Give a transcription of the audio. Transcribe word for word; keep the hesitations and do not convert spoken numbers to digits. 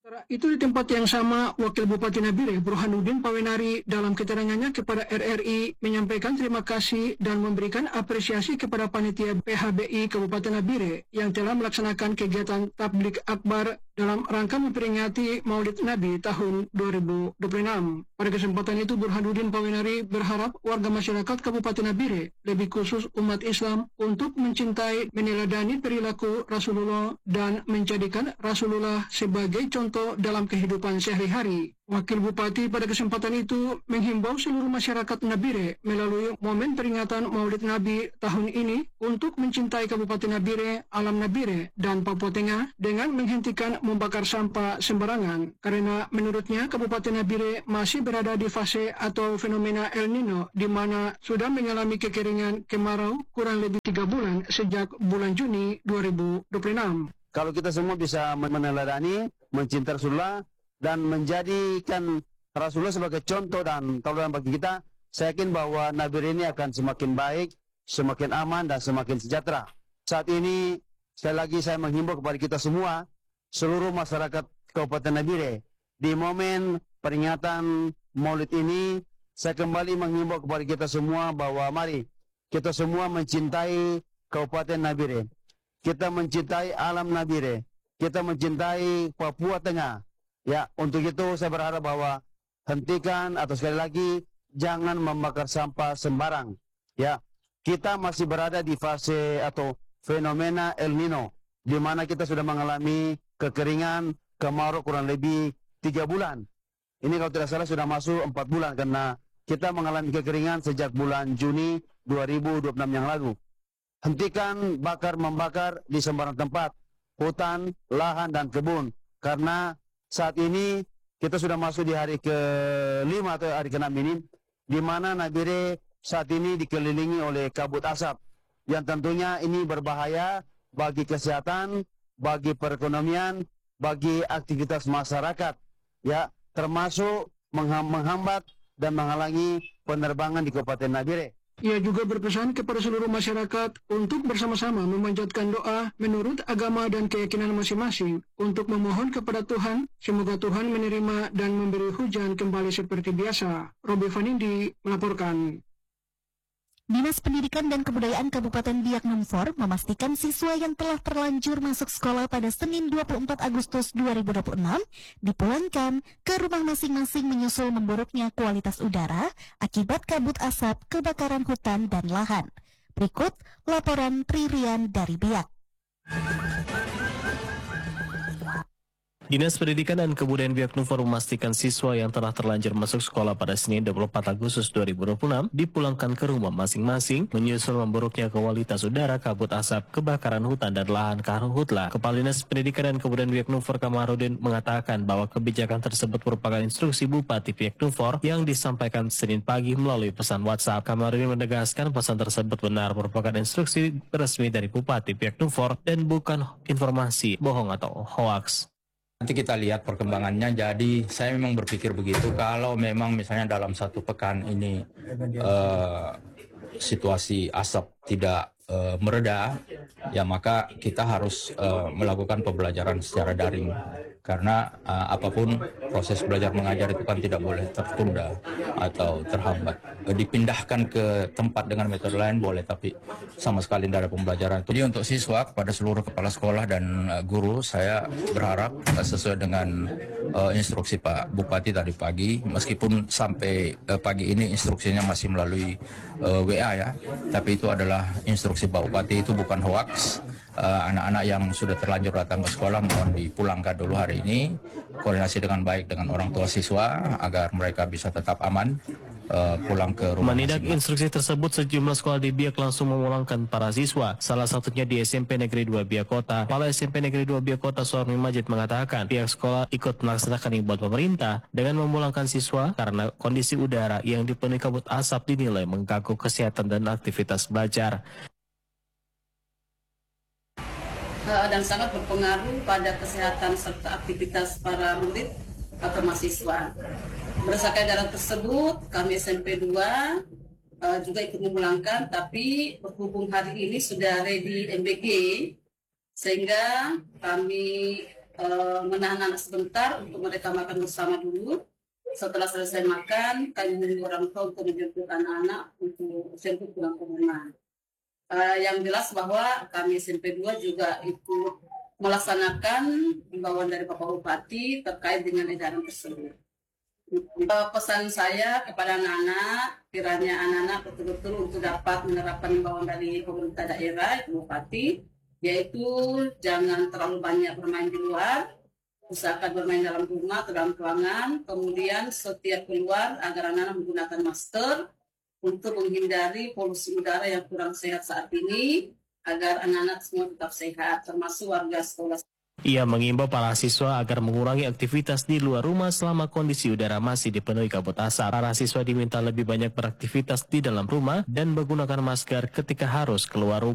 Itu di tempat yang sama, Wakil Bupati Nabire Burhanuddin Pawenari dalam keterangannya kepada R R I menyampaikan terima kasih dan memberikan apresiasi kepada panitia P H B I Kabupaten Nabire yang telah melaksanakan kegiatan tablik akbar dalam rangka memperingati Maulid Nabi tahun dua ribu dua puluh enam. Pada kesempatan itu, Burhanuddin Pawenari berharap warga masyarakat Kabupaten Nabire, lebih khusus umat Islam, untuk mencintai, meneladani perilaku Rasulullah dan menjadikan Rasulullah sebagai contoh dalam kehidupan sehari-hari. Wakil Bupati pada kesempatan itu menghimbau seluruh masyarakat Nabire melalui momen peringatan Maulid Nabi tahun ini untuk mencintai Kabupaten Nabire, alam Nabire, dan Papua Tengah dengan menghentikan membakar sampah sembarangan. Karena menurutnya Kabupaten Nabire masih berada di fase atau fenomena El Nino di mana sudah mengalami kekeringan kemarau kurang lebih tiga bulan sejak bulan Juni dua ribu dua puluh enam. Kalau kita semua bisa meneladani, mencintai Rasulullah, dan menjadikan Rasulullah sebagai contoh dan tauladan bagi kita, saya yakin bahwa Nabire ini akan semakin baik, semakin aman, dan semakin sejahtera. Saat ini, sekali lagi saya menghimbau kepada kita semua, seluruh masyarakat Kabupaten Nabire, di momen peringatan Maulid ini, saya kembali menghimbau kepada kita semua bahwa mari kita semua mencintai Kabupaten Nabire, kita mencintai alam Nabire, kita mencintai Papua Tengah. Ya, untuk itu saya berharap bahwa hentikan atau sekali lagi jangan membakar sampah sembarang. Ya, kita masih berada di fase atau fenomena El Nino, di mana kita sudah mengalami kekeringan kemarau kurang lebih tiga bulan. Ini kalau tidak salah sudah masuk empat bulan karena kita mengalami kekeringan sejak bulan Juni dua ribu dua puluh enam yang lalu. Hentikan bakar membakar di sembarang tempat, hutan, lahan, dan kebun, karena saat ini kita sudah masuk di hari kelima atau hari keenam ini, di mana Nabire saat ini dikelilingi oleh kabut asap, yang tentunya ini berbahaya bagi kesehatan, bagi perekonomian, bagi aktivitas masyarakat, ya, termasuk menghambat dan menghalangi penerbangan di Kabupaten Nabire. Ia juga berpesan kepada seluruh masyarakat untuk bersama-sama memanjatkan doa menurut agama dan keyakinan masing-masing untuk memohon kepada Tuhan, semoga Tuhan menerima dan memberi hujan kembali seperti biasa. Robi Vanindi melaporkan. Dinas Pendidikan dan Kebudayaan Kabupaten Biak Numfor memastikan siswa yang telah terlanjur masuk sekolah pada Senin dua puluh empat Agustus dua ribu dua puluh enam dipulangkan ke rumah masing-masing menyusul memburuknya kualitas udara akibat kabut asap, kebakaran hutan dan lahan. Berikut laporan Tririan dari Biak. Dinas Pendidikan dan Kebudayaan Biak Numfor memastikan siswa yang telah terlanjur masuk sekolah pada Senin dua puluh empat Agustus dua ribu dua puluh enam dipulangkan ke rumah masing-masing menyusul memburuknya kualitas udara, kabut asap, kebakaran hutan dan lahan karhutla. Kepala Dinas Pendidikan dan Kebudayaan Biak Numfor Kamarudin mengatakan bahwa kebijakan tersebut merupakan instruksi Bupati Biak Numfor yang disampaikan Senin pagi melalui pesan WhatsApp. Kamarudin menegaskan pesan tersebut benar merupakan instruksi resmi dari Bupati Biak Numfor dan bukan informasi bohong atau hoaks. Nanti kita lihat perkembangannya, jadi saya memang berpikir begitu, kalau memang misalnya dalam satu pekan ini uh, situasi asap tidak uh, mereda, ya maka kita harus uh, melakukan pembelajaran secara daring. Karena uh, apapun proses belajar mengajar itu kan tidak boleh tertunda atau terhambat. Dipindahkan ke tempat dengan metode lain boleh, tapi sama sekali tidak ada pembelajaran. Jadi untuk siswa, kepada seluruh kepala sekolah dan uh, guru, saya berharap uh, sesuai dengan uh, instruksi Pak Bupati tadi pagi, meskipun sampai uh, pagi ini instruksinya masih melalui uh, W A ya, tapi itu adalah instruksi Pak Bupati, itu bukan hoaks. Uh, anak-anak yang sudah terlanjur datang ke sekolah mohon dipulangkan dulu hari ini, koordinasi dengan baik dengan orang tua siswa agar mereka bisa tetap aman uh, pulang ke rumah. Menidak instruksi tersebut, sejumlah sekolah di Biak langsung memulangkan para siswa, salah satunya di S M P Negeri dua Biak Kota. Kepala S M P Negeri dua Biak Kota Suarmi Majid mengatakan pihak sekolah ikut melaksanakan imbauan pemerintah dengan memulangkan siswa karena kondisi udara yang dipenuhi kabut asap dinilai mengganggu kesehatan dan aktivitas belajar. Dan sangat berpengaruh pada kesehatan serta aktivitas para murid atau mahasiswa. Berdasarkan data tersebut, kami S M P dua uh, juga ikut memulangkan, tapi berhubung hari ini sudah ready M B G, sehingga kami uh, menahan anak sebentar untuk mereka makan bersama dulu. Setelah selesai makan, kami menunggu orang tua untuk menjemput anak-anak untuk jemput pulang ke rumah. Uh, yang jelas bahwa kami S M P dua juga ikut melaksanakan himbauan dari Bapak Bupati terkait dengan edaran tersebut. Uh, pesan saya kepada anak-anak, kiranya anak-anak betul-betul untuk dapat menerapkan himbauan dari pemerintah daerah, itu Bupati, yaitu jangan terlalu banyak bermain di luar, usahakan bermain dalam rumah atau dalam ruangan, kemudian setiap keluar agar anak-anak menggunakan masker untuk menghindari polusi udara yang kurang sehat saat ini, agar anak-anak semua tetap sehat, termasuk warga sekolah. Ia mengimbau para siswa agar mengurangi aktivitas di luar rumah selama kondisi udara masih dipenuhi kabut asap. Para siswa diminta lebih banyak beraktivitas di dalam rumah dan menggunakan masker ketika harus keluar rumah.